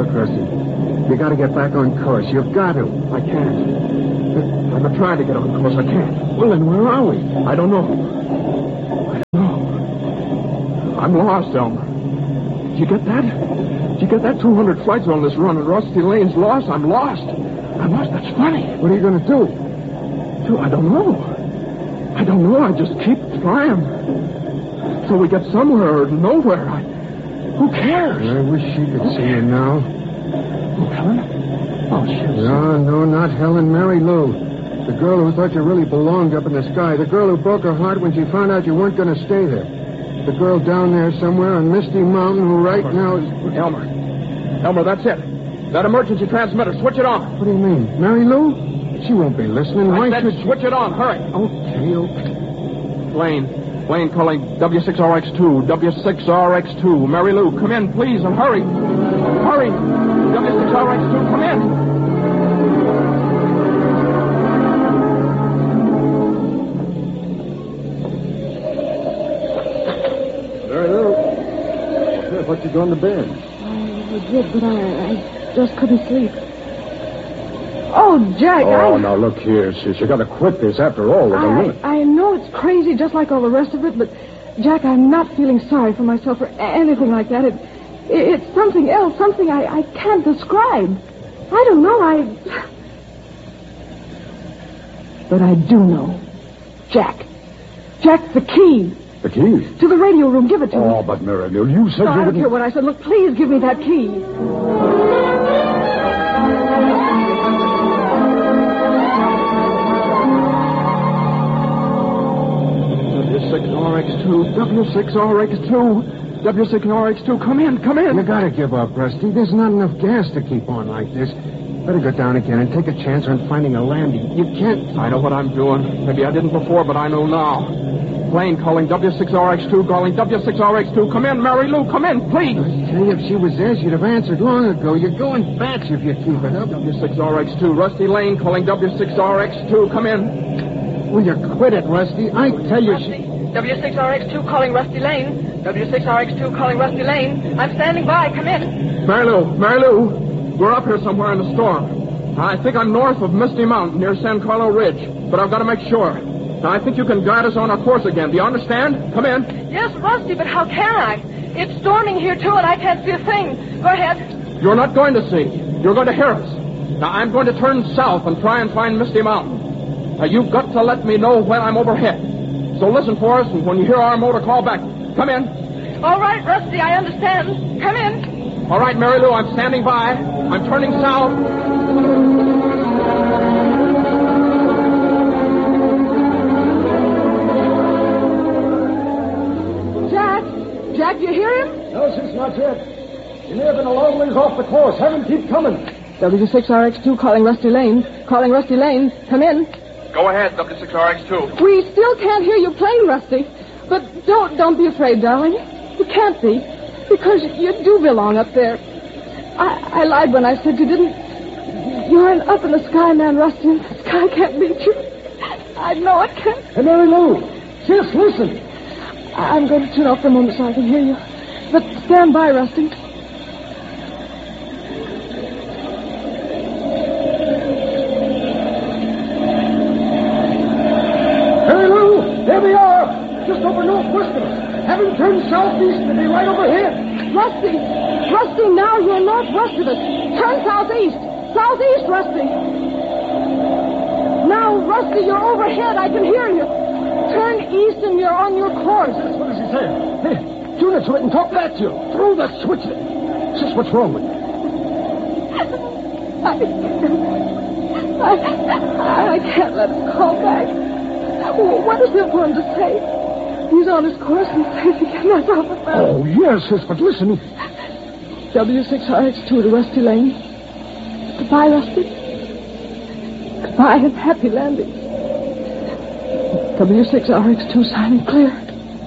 Rusty. You got to get back on course. You've got to. I can't. I've been trying to get on course. I can't. Well, then where are we? I don't know. I'm lost, Elmer. Did you get that? Did you get that? 200 flights on this run, and Rusty Lane's lost. I'm lost. I'm lost. That's funny. What are you going to do? I don't know. I don't know. I just keep trying. Till we get somewhere or nowhere. Who cares? I wish she could see you now. Oh, Helen? Oh, shit. No, not Helen. Mary Lou. The girl who thought you really belonged up in the sky. The girl who broke her heart when she found out you weren't going to stay there. The girl down there somewhere on Misty Mountain who right now is... Elmer, that's it. That emergency transmitter. Switch it on. What do you mean? Mary Lou? She won't be listening. I said switch it on. Hurry. Okay. Lane calling W6RX2. W6RX2. Mary Lou, come in, please, and hurry. Hurry. W6RX2, come in. Mary Lou. What you going to bed? I did, but I just couldn't sleep. Oh, Jack, now look here, sis. You got to quit this after all. I know it's crazy, just like all the rest of it, but, Jack, I'm not feeling sorry for myself or anything like that. It's something else, something I can't describe. I don't know, But I do know. Jack, the key. The key? To the radio room. Give it to me. Oh, but Mary Lou, you said I don't care what I said. Look, please give me that key. W6RX2. Come in. You gotta give up, Rusty. There's not enough gas to keep on like this. Better go down again and take a chance on finding a landing. You can't... I know what I'm doing. Maybe I didn't before, but I know now. Plane calling W6RX2, calling W6RX2. Come in, Mary Lou, come in, please. I tell you, if she was there, she'd have answered long ago. You're going bats if you keep it up. W6RX2, Rusty Lane calling W6RX2. Come in. Will you quit it, Rusty? I tell you, Rusty, W6RX2 calling Rusty Lane. W6RX2 calling Rusty Lane. I'm standing by. Come in. Mary Lou, we're up here somewhere in the storm. I think I'm north of Misty Mountain near San Carlo Ridge, but I've got to make sure. Now, I think you can guide us on our course again. Do you understand? Come in. Yes, Rusty, but how can I? It's storming here, too, and I can't see a thing. Go ahead. You're not going to see. You're going to hear us. Now, I'm going to turn south and try and find Misty Mountain. Now, you've got to let me know when I'm overhead. So listen for us, and when you hear our motor, call back. Come in. All right, Rusty, I understand. Come in. All right, Mary Lou, I'm standing by. I'm turning south. Jack, you hear him? No, sis, not yet. You may have been a long ways off the course. Have him keep coming. W6RX2 calling Rusty Lane. Calling Rusty Lane. Come in. Go ahead, W6RX2. We still can't hear you plain, Rusty. But don't be afraid, darling. You can't be. Because you do belong up there. I lied when I said you didn't. You're an up-in-the-sky man, Rusty, and the sky can't beat you. I know it can't. Hey, Mary Lou. Sis, listen. I'm going to turn off for a moment so I can hear you. But stand by, Rusty. Mary Lou, there we are. Just over northwest of us. Have him turn southeast and be right overhead. Rusty, now you're northwest of us. Turn southeast. Southeast, Rusty. Now, Rusty, you're overhead. I can hear you. Turn east and you're on your course. What does he say? Hey, tune it to it and talk back to you. Throw that switch in. Sis, what's wrong with you? I can't let him call back. What is there for him to say? He's on his course and safe again. That's all that matters. Oh, yes, sis, but listen. W6RX2 to Rusty Lane. Goodbye, Rusty. Goodbye and happy landing. W6RX2 signing clear.